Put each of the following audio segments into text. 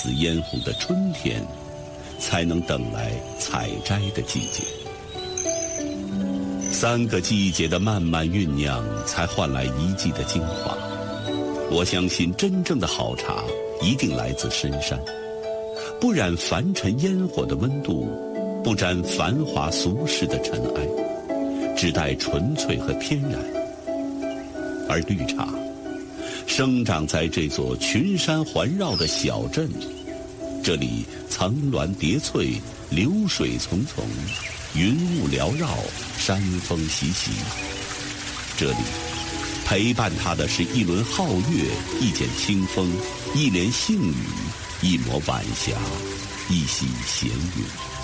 紫嫣红的春天，才能等来采摘的季节。3个季节的漫漫酝酿，才换来1季的精华。我相信真正的好茶一定来自深山，不染凡尘烟火的温度，不沾繁华俗世的尘埃，只带纯粹和天然。而绿茶生长在这座群山环绕的小镇，这里层峦叠翠，流水淙淙，云雾缭绕，山风习习。这里陪伴他的是一轮皓月，一剪清风，一帘杏雨，一抹晚霞，一袭闲云。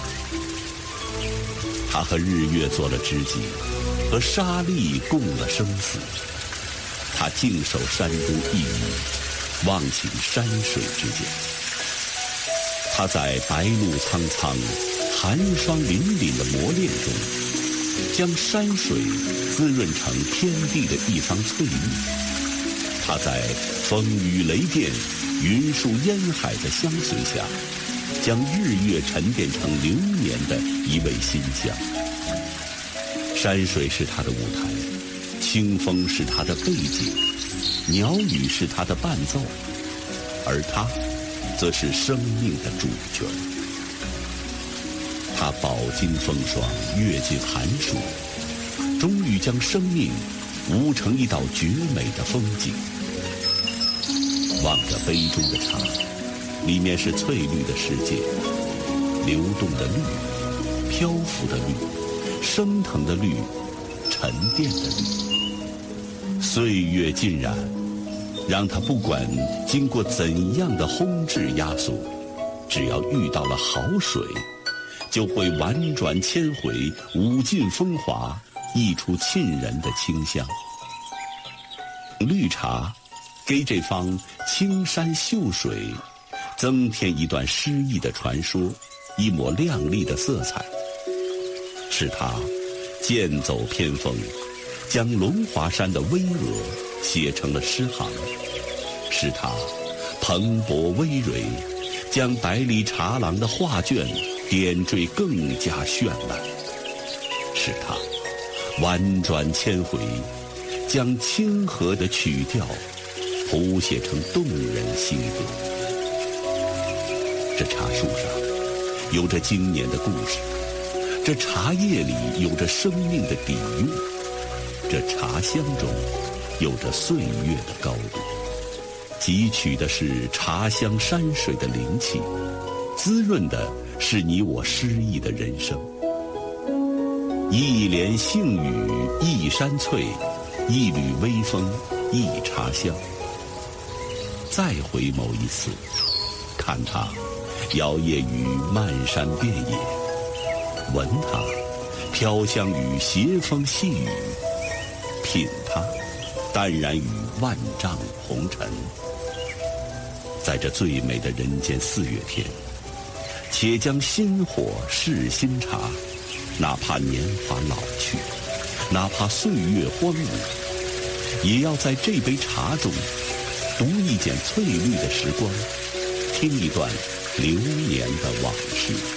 他和日月做了知己，和沙砾共了生死。他静守山中一隅，忘情山水之间。他在白露苍苍，寒霜凛凛的磨练中，将山水滋润成天地的一方翠绿。他在风雨雷电、云树烟海的相随下，将日月沉淀成流年的一味馨香。山水是他的舞台，清风是他的背景，鸟语是他的伴奏，而他则是生命的主角。他饱经风霜，阅尽寒暑，终于将生命舞成一道绝美的风景。望着杯中的茶，里面是翠绿的世界，流动的绿，漂浮的绿，升腾的绿，沉淀的绿。岁月浸染，让它不管经过怎样的烘制压缩，只要遇到了好水，就会婉转千回，舞尽风华，溢出沁人的清香。绿茶给这方青山秀水增添一段诗意的传说，一抹亮丽的色彩。是它剑走偏锋，将龙华山的巍峨写成了诗行；是它蓬勃葳蕤，将百里茶廊的画卷点缀更加绚烂；是它婉转千回，将清河的曲调谱写成动人心歌。这茶树上有着经年的故事，这茶叶里有着生命的底蕴，这茶香中有着岁月的高度。汲取的是茶香山水的灵气，滋润的是你我诗意的人生。一帘杏雨一山翠，一缕微风一茶香。再回眸一次，看它摇曳于漫山遍野，闻它飘香于斜风细雨，品它淡然于万丈红尘。在这最美的人间4月天，且将心火试新茶，哪怕年华老去，哪怕岁月荒芜，也要在这杯茶中读一剪翠绿的时光，听一段流年的往事。